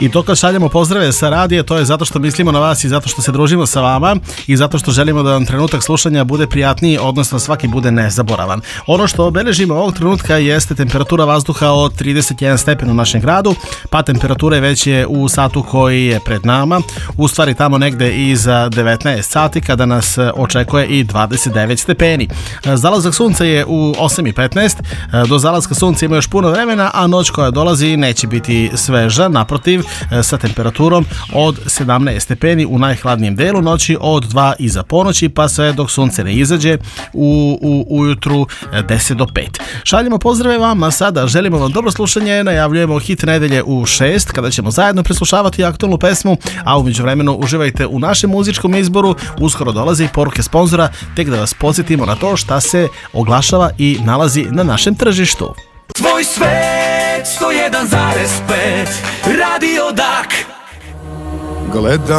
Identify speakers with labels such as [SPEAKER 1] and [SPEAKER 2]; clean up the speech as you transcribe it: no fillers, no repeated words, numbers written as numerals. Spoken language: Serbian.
[SPEAKER 1] I to kad šaljemo pozdrave sa radija, to je zato što mislimo na vas i zato što se družimo sa vama i zato što želimo da vam trenutak slušanja bude prijatniji, odnosno svaki bude nezaboravan. Ono što obeležimo ovog trenutka jeste temperatura vazduha od 31 stepen u našem gradu, pa temperatura je već u satu koji je pred nama, u stvari tamo negde iza 19 sati kada nas očekuje i 29 stepeni. Zalazak sunca je u 8:15, do zalaska sunca ima još puno vremena, a noć koja dolazi neće biti sveža, naprotiv, sa temperaturom od 17 stepeni u najhladnijem delu noći, od 2 iza ponoći pa sve dok sunce ne izađe ujutru 10 do 5. Šaljemo pozdrave vama sada, želimo vam dobro slušanje, najavljujemo hit nedelje u 6 kada ćemo zajedno preslušavati aktualnu pesmu, a u međuvremenu uživajte u našem muzičkom izboru. Uskoro dolazi poruke sponzora, tek da vas podsjetimo na to šta se oglašava i nalazi na našem tržištu.
[SPEAKER 2] Tvoj svet 101,5 Radio Dak.
[SPEAKER 3] Gledam